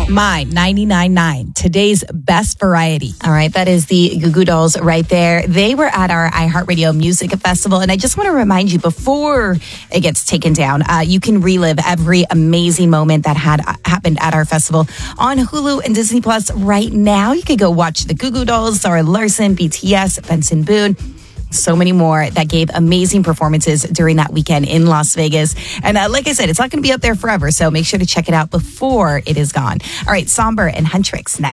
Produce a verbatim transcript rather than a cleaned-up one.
Mine, ninety-nine point nine. Today's best variety. All right, that is the Goo Goo Dolls right there. They were at our iHeartRadio Music Festival, and I just want to remind you, before it gets taken down, uh, you can relive every amazing moment that had uh, happened at our festival on Hulu and Disney Plus right now. You could go watch the Goo Goo Dolls, Zara Larsson, B T S, Benson Boone, so many more that gave amazing performances during that weekend in Las Vegas. And uh, like I said, it's not going to be up there forever, so make sure to check it out before it is gone. All right, Somber and Huntrix next.